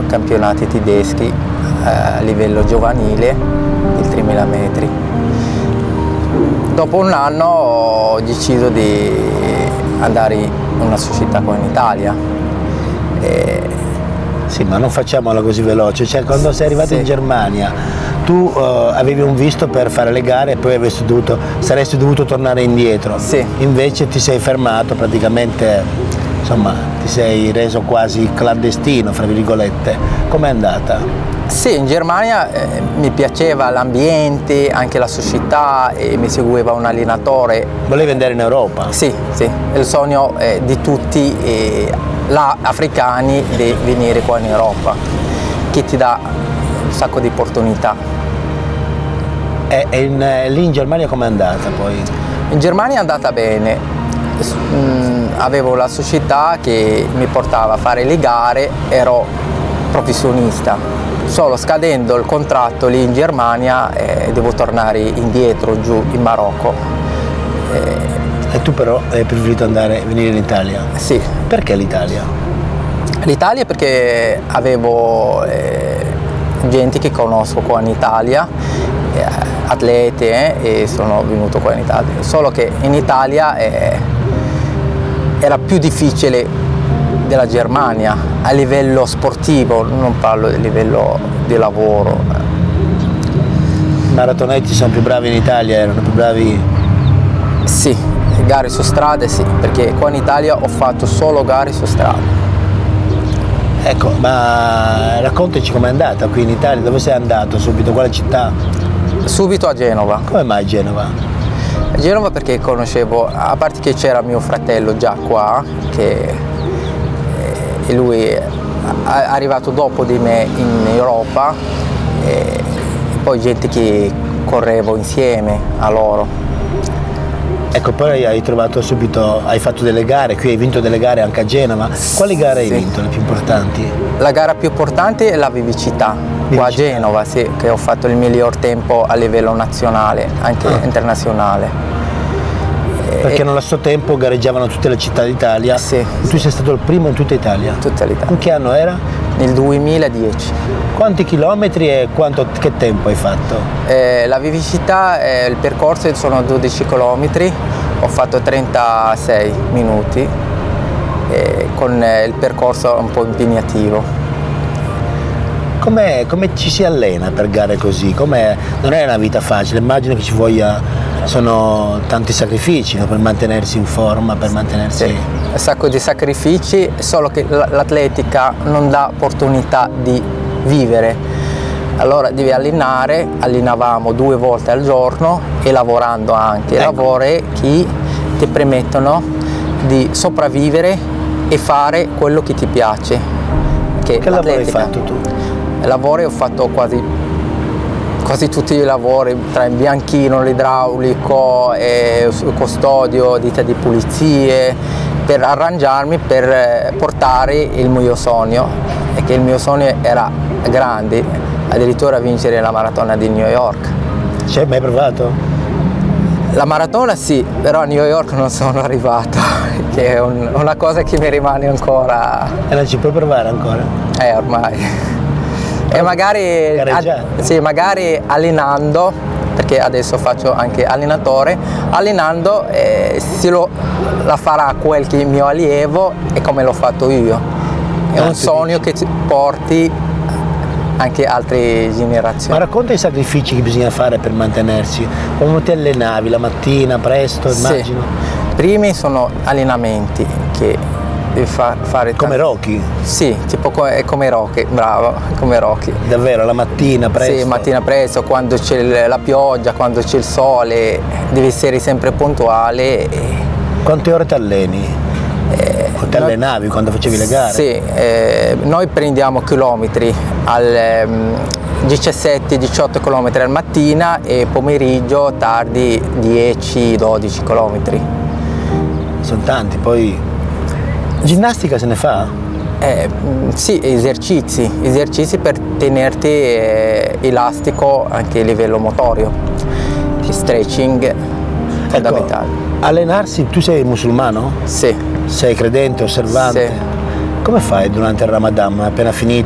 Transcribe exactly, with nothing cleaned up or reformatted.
campionati tedeschi eh, a livello giovanile del tremila metri. Dopo un anno ho deciso di andare in una società qua in Italia. E... Sì, ma non facciamola così veloce, cioè quando sei arrivato sì. in Germania tu uh, avevi un visto per fare le gare e poi avresti dovuto, saresti dovuto tornare indietro, sì. invece ti sei fermato praticamente, insomma ti sei reso quasi clandestino, fra virgolette. Com'è andata? Sì, in Germania eh, mi piaceva l'ambiente, anche la società, e mi seguiva un allenatore. Volevi andare in Europa? Sì, sì, è il sogno eh, di tutti eh, là, africani di venire qua in Europa, che ti dà un sacco di opportunità. E, e in, lì in Germania com'è andata poi? In Germania è andata bene, mm, avevo la società che mi portava a fare le gare, ero professionista. Solo scadendo il contratto lì in Germania eh, devo tornare indietro giù in Marocco. Eh, e tu però hai preferito andare, venire in Italia? Sì. Perché l'Italia? L'Italia perché avevo eh, gente che conosco qua in Italia, eh, atlete, eh, e sono venuto qua in Italia. Solo che in Italia eh, era più difficile della Germania a livello sportivo, non parlo di livello di lavoro. I maratonetti sono più bravi in Italia, erano più bravi? Sì, gare su strade sì, perché qua in Italia ho fatto solo gare su strada. Ecco, ma raccontaci com'è andata qui in Italia, dove sei andato subito, quale città? Subito a Genova. Come mai Genova? A Genova perché conoscevo, a parte che c'era mio fratello già qua, che e lui è arrivato dopo di me in Europa, e poi gente che correvo insieme a loro. Ecco, poi hai trovato subito, hai fatto delle gare, qui hai vinto delle gare anche a Genova. Quali gare sì. hai vinto, le più importanti? La gara più importante è la vivicità, vivicità. qua a Genova, sì, che ho fatto il miglior tempo a livello nazionale, anche ah. internazionale. Perché nello stesso tempo gareggiavano tutte le città d'Italia. Sì. Tu sei stato il primo in tutta Italia? Tutta l'Italia. In che anno era? Nel duemiladieci. Quanti chilometri e quanto, che tempo hai fatto? Eh, la vivicità, eh, il percorso sono dodici chilometri, ho fatto trentasei minuti, eh, con eh, il percorso un po' impegnativo. Come, come ci si allena per gare così? Com'è? Non è una vita facile, immagino che ci voglia, sono tanti sacrifici, no? Per mantenersi in forma, per mantenersi... Sì, un sacco di sacrifici, solo che l'atletica non dà opportunità di vivere. Allora devi allenare, allenavamo due volte al giorno e lavorando anche, ecco. Lavori che ti permettono di sopravvivere e fare quello che ti piace. Che, che lavoro hai fatto tu? Lavori ho fatto quasi, quasi tutti i lavori, tra il bianchino, l'idraulico, eh, custodio, ditta di pulizie, per arrangiarmi per portare il mio sogno, e che il mio sogno era grande, addirittura vincere la maratona di New York. Ci hai mai provato? La maratona sì, però a New York non sono arrivato, che è un, una cosa che mi rimane ancora... E non ci puoi provare ancora? Eh, ormai. E magari, ad, sì, magari allenando, perché adesso faccio anche allenatore, allenando eh, se lo, la farà quel che è il mio allievo e come l'ho fatto io. È ah, un sogno dici. Che porti anche altre generazioni. Ma racconta i sacrifici che bisogna fare per mantenersi. Come ti allenavi? La mattina, presto, immagino? Sì. Primi sono allenamenti che devi fa, fare come tanti... Rocky? Sì, tipo è come Rocky, bravo, come Rocky. Davvero, la mattina presto? Sì, mattina presto, quando c'è la pioggia, quando c'è il sole, devi essere sempre puntuale. E... Quante ore ti alleni? Eh, o ti allenavi noi, quando facevi le gare? Sì, eh, noi prendiamo chilometri al um, diciassette diciotto chilometri al mattina e pomeriggio tardi dieci dodici chilometri. Sono tanti, poi ginnastica se ne fa? Eh, sì, esercizi, esercizi per tenerti eh, elastico anche a livello motorio, stretching fondamentale. Ecco, allenarsi, tu sei musulmano? Sì. Sei credente, osservante? Sì. Come fai durante il Ramadan, appena finito?